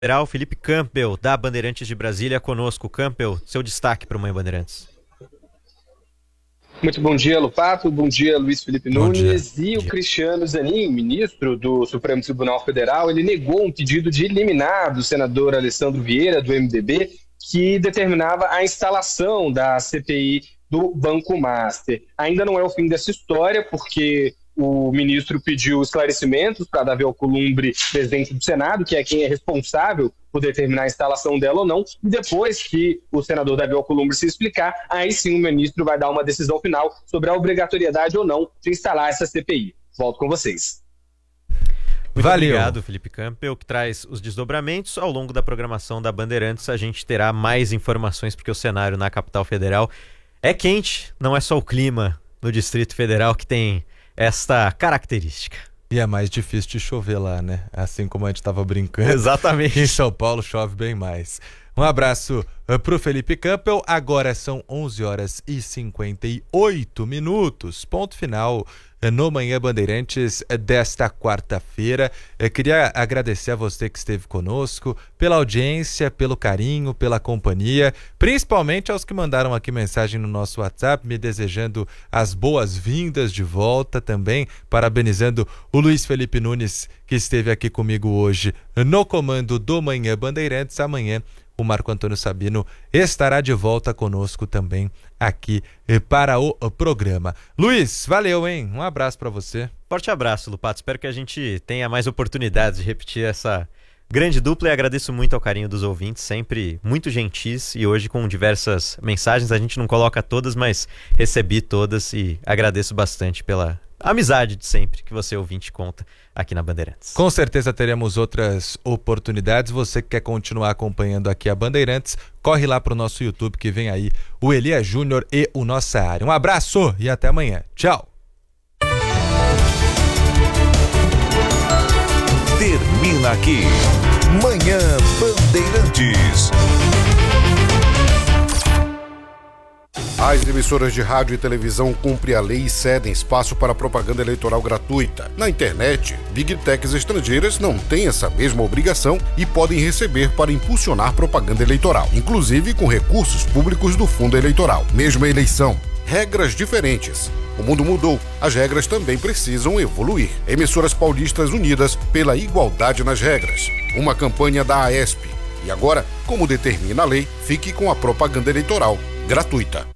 Federal, Felipe Campbell, da Bandeirantes de Brasília, conosco. Campbell, seu destaque para o Manhã Bandeirantes. Muito bom dia, Lupato. Bom dia, Luiz Felipe Nunes. E o Cristiano Zanin, ministro do Supremo Tribunal Federal, ele negou um pedido de liminar do senador Alessandro Vieira, do MDB, que determinava a instalação da CPI do Banco Master. Ainda não é o fim dessa história, porque o ministro pediu esclarecimentos para Davi Alcolumbre, presidente do Senado, que é quem é responsável por determinar a instalação dela ou não, e depois que o senador Davi Alcolumbre se explicar, aí sim o ministro vai dar uma decisão final sobre a obrigatoriedade ou não de instalar essa CPI. Volto com vocês. Muito obrigado, Felipe Campbell, que traz os desdobramentos. Ao longo da programação da Bandeirantes, a gente terá mais informações, porque o cenário na capital federal é quente, não é só o clima no Distrito Federal que tem esta característica. E é mais difícil de chover lá, né? Assim como a gente estava brincando. Exatamente. Em São Paulo chove bem mais. Um abraço pro Felipe Campbell. Agora são 11h58. Ponto final no Manhã Bandeirantes desta quarta-feira. Eu queria agradecer a você que esteve conosco, pela audiência, pelo carinho, pela companhia, principalmente aos que mandaram aqui mensagem no nosso WhatsApp, me desejando as boas-vindas de volta também, parabenizando o Luiz Felipe Nunes, que esteve aqui comigo hoje no comando do Manhã Bandeirantes. Amanhã o Marco Antônio Sabino estará de volta conosco também aqui para o programa. Luiz, valeu, hein? Um abraço para você. Forte abraço, Lupato. Espero que a gente tenha mais oportunidades de repetir essa grande dupla e agradeço muito ao carinho dos ouvintes, sempre muito gentis e hoje com diversas mensagens. A gente não coloca todas, mas recebi todas e agradeço bastante pela amizade de sempre que você, ouvinte, conta aqui na Bandeirantes. Com certeza teremos outras oportunidades. Você que quer continuar acompanhando aqui a Bandeirantes, corre lá pro nosso YouTube que vem aí o Elias Júnior e o Nossa Área. Um abraço e até amanhã. Tchau. Termina aqui Manhã Bandeirantes. As emissoras de rádio e televisão cumprem a lei e cedem espaço para propaganda eleitoral gratuita. Na internet, Big Techs estrangeiras não têm essa mesma obrigação e podem receber para impulsionar propaganda eleitoral, inclusive com recursos públicos do fundo eleitoral. Mesma eleição, regras diferentes. O mundo mudou, as regras também precisam evoluir. Emissoras paulistas unidas pela igualdade nas regras. Uma campanha da AESP. E agora, como determina a lei, fique com a propaganda eleitoral gratuita.